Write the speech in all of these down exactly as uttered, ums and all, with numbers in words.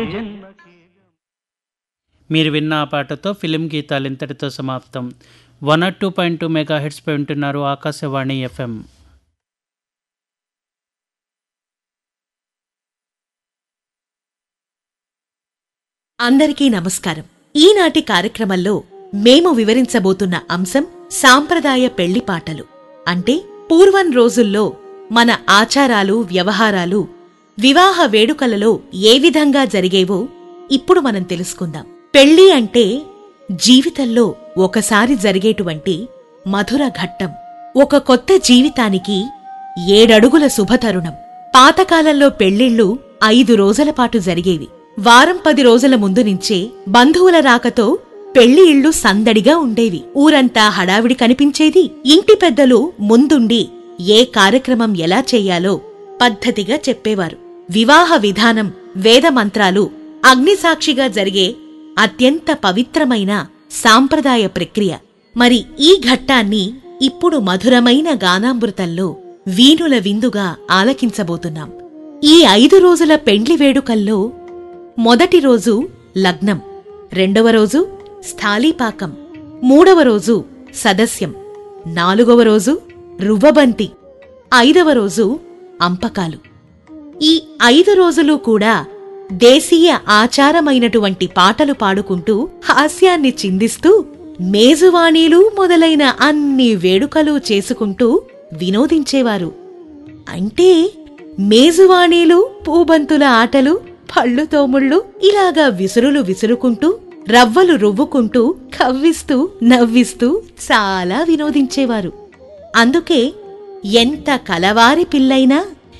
మీరు విన్న ఆ పాటతో ఫిలిం గీతాలు ఇంతటితో సమాప్తం. One not two point two mega heads పై ఉంటున్నారు ఆకాశవాణి ఎఫ్ఎం. అందరికీ నమస్కారం. ఈనాటి కార్యక్రమంలో మేము వివరించబోతున్న అంశం సాంప్రదాయ పెళ్లి పాటలు. అంటే పూర్వం రోజుల్లో మన ఆచారాలు, వ్యవహారాలు, వివాహ వేడుకలలో ఏ విధంగా జరిగేవో ఇప్పుడు మనం తెలుసుకుందాం. పెళ్లి అంటే జీవితంలో ఒకసారి జరిగేటువంటి మధుర ఘట్టం, ఒక కొత్త జీవితానికి ఏడడుగుల శుభతరుణం. పాతకాలంలో పెళ్లిళ్లు ఐదు రోజుల పాటు జరిగేవి. వారం పది రోజుల ముందు నుంచే బంధువుల రాకతో పెళ్లి ఇళ్లు సందడిగా ఉండేవి. ఊరంతా హడావిడి కనిపించేది. ఇంటి పెద్దలు ముందుండి ఏ కార్యక్రమం ఎలా చెయ్యాలో పద్ధతిగా చెప్పేవారు. వివాహ విధానం, వేదమంత్రాలు, అగ్నిసాక్షిగా జరిగే అత్యంత పవిత్రమైన సాంప్రదాయ ప్రక్రియ. మరి ఈ ఘట్టాన్ని ఇప్పుడు మధురమైన గానామృతంలో వీణుల విందుగా ఆలకించబోతున్నాం. ఈ ఐదు రోజుల పెండ్లి వేడుకల్లో మొదటి రోజు లగ్నం, రెండవ రోజు స్థాళీపాకం, మూడవ రోజు సదస్యం, నాలుగవ రోజు రువ్వబంతి, ఐదవ రోజు అంపకాలు. ఈ ఐదు రోజులు కూడా దేశీయ ఆచారమైనటువంటి పాటలు పాడుకుంటూ హాస్యాన్ని చిందిస్తూ మేజువాణీలు మొదలైన అన్ని వేడుకలు చేసుకుంటూ వినోదించేవారు. అంటే మేజువాణీలు, పూబంతుల ఆటలు, పళ్ళు తోముళ్ళు ఇలాగా విసురులు విసురుకుంటూ, రవ్వలు రువ్వుకుంటూ, కవ్విస్తూ నవ్విస్తూ చాలా వినోదించేవారు. అందుకే ఎంత కలవారి పిల్లైనా,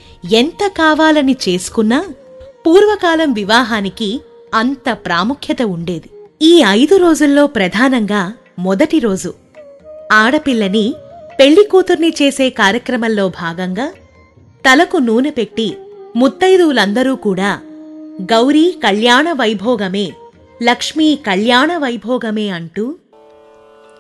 ఎంత కావాలని చేసుకున్నా పూర్వకాలం వివాహానికి అంత ప్రాముఖ్యత ఉండేది. ఈ ఐదు రోజుల్లో ప్రధానంగా మొదటి రోజు ఆడపిల్లని పెళ్లికూతుర్ని చేసే కార్యక్రమంలో భాగంగా తలకు నూనె పెట్టి ముత్తైదువులందరూ కూడా గౌరీ కళ్యాణ వైభోగమే, లక్ష్మీ కళ్యాణ వైభోగమే అంటూ